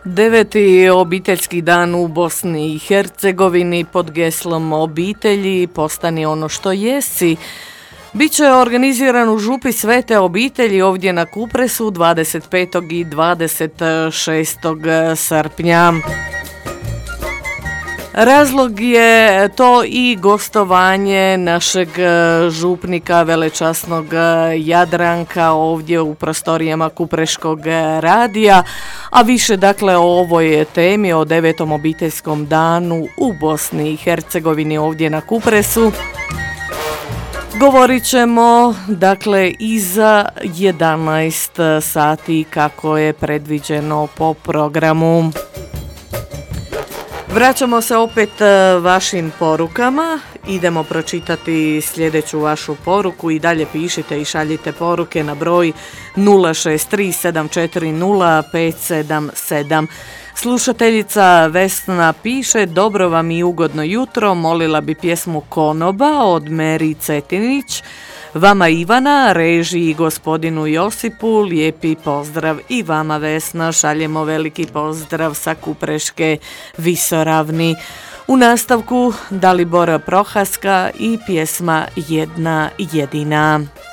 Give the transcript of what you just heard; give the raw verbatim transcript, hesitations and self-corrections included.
Deveti obiteljski dan u Bosni i Hercegovini pod geslom obitelji postani ono što jesi biće organiziran u župi Svete obitelji ovdje na Kupresu dvadeset petog i dvadeset šestog srpnja. Razlog je to i gostovanje našeg župnika velečasnog Jadranka ovdje u prostorijama Kupreškog radija, a više dakle o ovoj temi, o devetom obiteljskom danu u Bosni i Hercegovini ovdje na Kupresu govorit ćemo dakle iza jedanaest sati kako je predviđeno po programu. Vraćamo se opet vašim porukama, idemo pročitati sljedeću vašu poruku i dalje pišite i šaljite poruke na broj nula šest tri sedam četiri nula pet sedam sedam. Slušateljica Vesna piše: dobro vam i ugodno jutro, molila bi pjesmu Konoba od Meri Cetinić. Vama Ivana, režiji i gospodinu Josipu, lijepi pozdrav. I vama Vesna, šaljemo veliki pozdrav sa Kupreške Visoravni. U nastavku Dalibor Prohaska i pjesma Jedna jedina.